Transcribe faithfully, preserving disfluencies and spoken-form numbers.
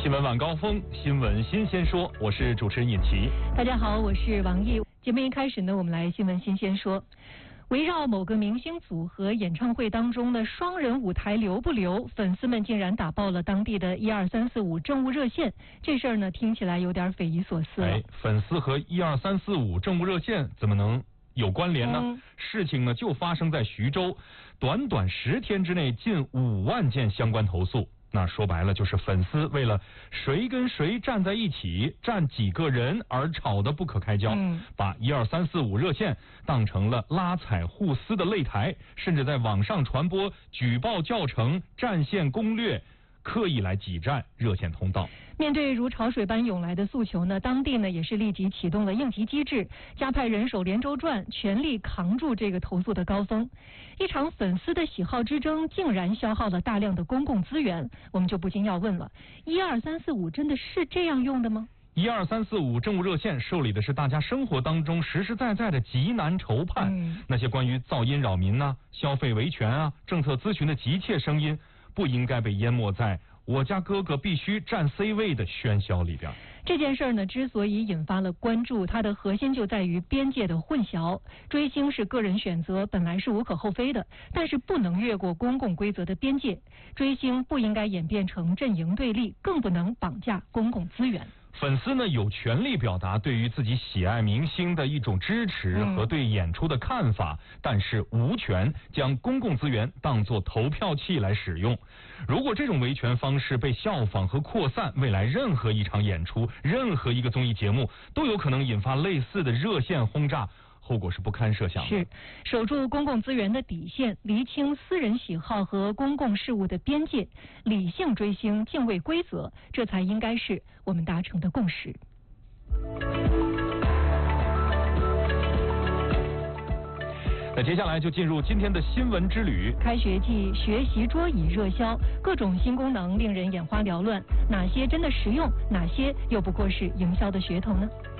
新闻晚高峰，新闻新鲜说，我是主持人尹奇。 大家好，我是王毅。节目一开始呢，我们来新闻新鲜说。围绕某个明星组合演唱会当中的双人舞台留不留，粉丝们竟然打爆了当地的一二三四五政务热线。这事儿呢，听起来有点匪夷所思了。 哎，粉丝和一二三四五政务热线怎么能有关联呢？嗯、事情呢就发生在徐州，短短十天之内近五万件相关投诉。那说白了就是粉丝为了谁跟谁站在一起，站几个人而吵得不可开交，嗯、把一二三四五热线当成了拉踩互撕的擂台，甚至在网上传播举报教程、战线攻略，刻意来挤占热线通道。 面对如潮水般涌来的诉求呢，当地呢也是立即启动了应急机制，加派人手连轴转，全力扛住这个投诉的高峰。一场粉丝的喜好之争，竟然消耗了大量的公共资源，我们就不禁要问了：一二三四五真的是这样用的吗？ 一二三四五政务热线受理的是大家生活当中实实在在的急难愁盼，嗯、那些关于噪音扰民啊、消费维权啊、政策咨询的急切声音，不应该被淹没在我家哥哥必须占 C 位的喧嚣里边。 这件事呢，之所以引发了关注，它的核心就在于边界的混淆。追星是个人选择，本来是无可厚非的，但是不能越过公共规则的边界。追星不应该演变成阵营对立，更不能绑架公共资源。 粉丝呢有权利表达对于自己喜爱明星的一种支持和对演出的看法，嗯、但是无权将公共资源当作投票器来使用。如果这种维权方式被效仿和扩散，未来任何一场演出、任何一个综艺节目都有可能引发类似的热线轰炸。后果是不堪设想的。 是守住公共资源的底线，厘清私人喜好和公共事务的边界，理性追星，敬畏规则，这才应该是我们达成的共识。 那接下来就进入今天的新闻之旅。 开学季学习桌椅热销，各种新功能令人眼花缭乱，哪些真的实用，哪些又不过是营销的噱头呢？